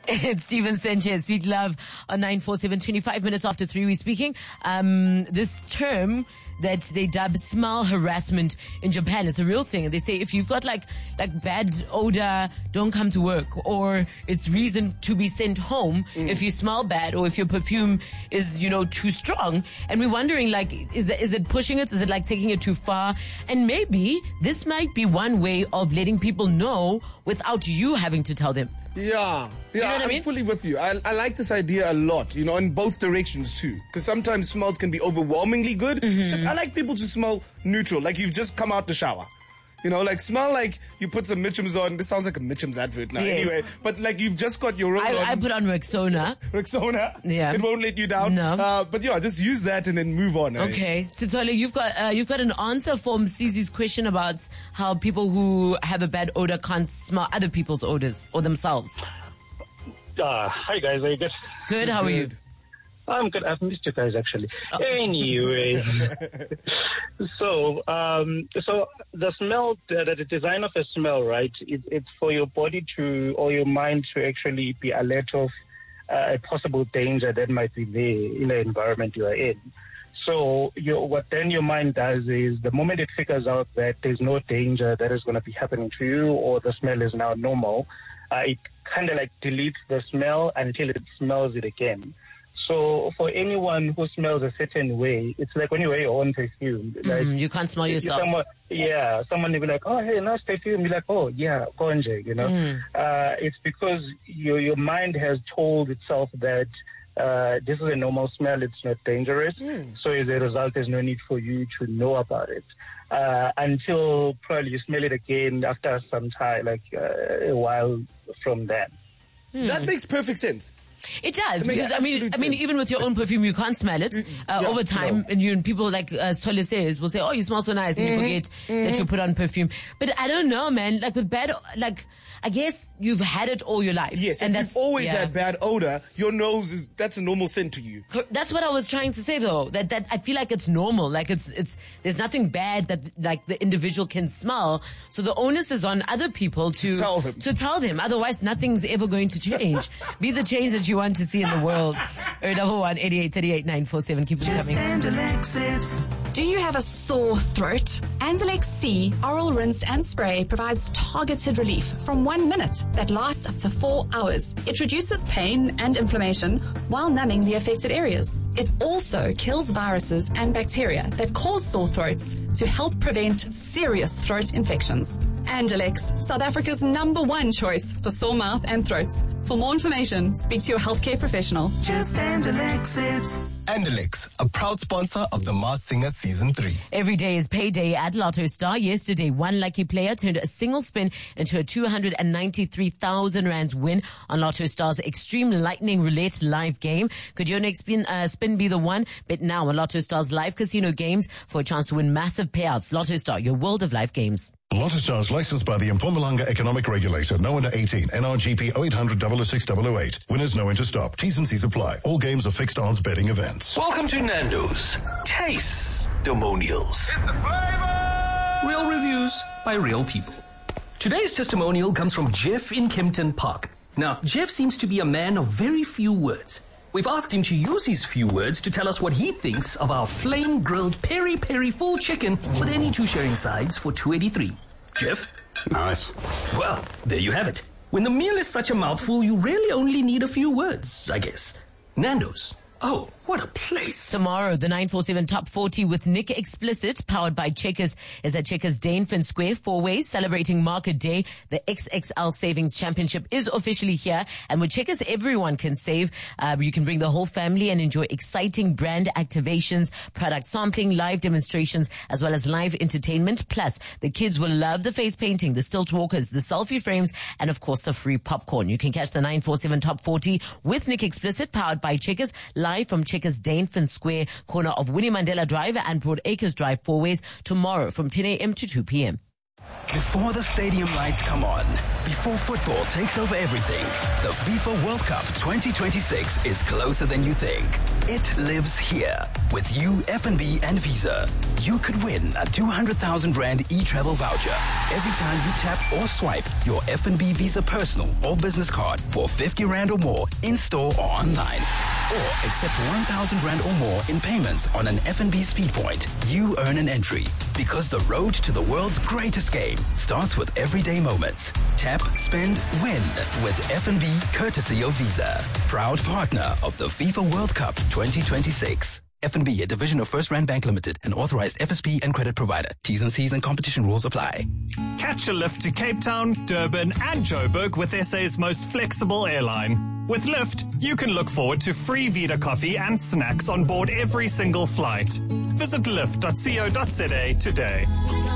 It's Stephen Sanchez, Sweet Love on 947, 25 minutes after 3 we're speaking. This term that they dub smell harassment in Japan, it's a real thing. They say if you've got like bad odor, don't come to work, or it's reason to be sent home if you smell bad or if your perfume is, too strong. And we're wondering, is it pushing it? Is it taking it too far? And maybe this might be one way of letting people know without you having to tell them. Yeah. Do you know what I mean? I'm fully with you. I like this idea a lot, in both directions too. Because sometimes smells can be overwhelmingly good. I like people to smell neutral, like you've just come out the shower. Smell like you put some Mitchum's on. This sounds like a Mitchum's advert now. Yes. Anyway, but you've just got your own I put on Rexona. Rexona? Yeah. It won't let you down. No. But just use that and then move on. Okay. Sithole, you've got an answer for Msizi's question about how people who have a bad odor can't smell other people's odors or themselves. Hi guys, are you good? Good, how are you? I'm good. I've missed you guys actually. Oh. Anyway, so the smell, the design of a smell, right? It's for your body or your mind to actually be alert of a possible danger that might be there in the environment you are in. So what then your mind does is the moment it figures out that there's no danger that is going to be happening to you or the smell is now normal, it kind of deletes the smell until it smells it again. So for anyone who smells a certain way, it's like when you wear your own perfume. You can't smell yourself. Someone will be like, oh, hey, nice perfume. You're like, oh, yeah, konje, It's because your mind has told itself that this is a normal smell, it's not dangerous. So as a result, there's no need for you to know about it. Until probably you smell it again after some time, a while from then. That makes perfect sense. It does, because I mean, sense. even with your own perfume, you can't smell it over time. No. And people as Tole says, will say, "Oh, you smell so nice," and you forget that you put on perfume. But I don't know, man. With bad, I guess you've had it all your life. Yes, and you've always had bad odor. Your nose that's a normal scent to you. That's what I was trying to say, though. That I feel like it's normal. There's nothing bad that the individual can smell. So the onus is on other people to tell them. Otherwise, nothing's ever going to change. Be the change that you want to see in the world. 011-8838-947. Keep it coming. Do you have a sore throat? Anzalex C Oral Rinse and Spray provides targeted relief from 1 minute that lasts up to 4 hours. It reduces pain and inflammation while numbing the affected areas. It also kills viruses and bacteria that cause sore throats to help prevent serious throat infections. Andalex, South Africa's #1 choice for sore mouth and throats. For more information, speak to your healthcare professional. Just Andalex it. Andalex, a proud sponsor of The Masked Singer Season 3. Every day is payday at Lotto Star. Yesterday, one lucky player turned a single spin into a 293,000 rands win on Lotto Star's Extreme Lightning Roulette live game. Could your next spin be the one? Bet now on Lotto Star's live casino games for a chance to win massive payouts. Lotto Star, your world of live games. Lotto Stars licensed by the Mpumalanga Economic Regulator. No under 18. NRGP 0800 006 008. Winners know when to stop. T's and C's apply. All games are fixed odds betting events. Welcome to Nando's Taste-Demonials. It's the flavor! Real reviews by real people. Today's testimonial comes from Jeff in Kempton Park. Now, Jeff seems to be a man of very few words. We've asked him to use his few words to tell us what he thinks of our flame-grilled peri-peri full chicken with any two sharing sides for $2.83. Jeff? Nice. Well, there you have it. When the meal is such a mouthful, you really only need a few words, I guess. Nando's. Oh, what a place. Tomorrow, the 947 Top 40 with Nick Explicit, powered by Checkers, is at Checkers Dainfin Square, 4 ways, celebrating Market Day. The XXL Savings Championship is officially here. And with Checkers, everyone can save. You can bring the whole family and enjoy exciting brand activations, product sampling, live demonstrations, as well as live entertainment. Plus, the kids will love the face painting, the stilt walkers, the selfie frames, and of course, the free popcorn. You can catch the 947 Top 40 with Nick Explicit, powered by Checkers, live from Checkers Dainfin Square, corner of Winnie Mandela Drive and Broad Acres Drive, 4 ways, tomorrow from 10 a.m. to 2 p.m. Before the stadium lights come on, before football takes over everything, the FIFA World Cup 2026 is closer than you think. It lives here. With you, FNB and Visa, you could win a 200,000 Rand e-travel voucher every time you tap or swipe your FNB Visa personal or business card for 50 Rand or more in-store or online. Or accept 1,000 Rand or more in payments on an FNB Speed Point. You earn an entry because the road to the world's greatest game starts with everyday moments. Tap, spend, win with FNB courtesy of Visa. Proud partner of the FIFA World Cup 2026. FNB, a division of First Rand Bank Limited, an authorized FSP and credit provider. T's and C's and competition rules apply. Catch a lift to Cape Town, Durban and Joburg with SA's most flexible airline. With Lyft, you can look forward to free Vita coffee and snacks on board every single flight. Visit lyft.co.za today.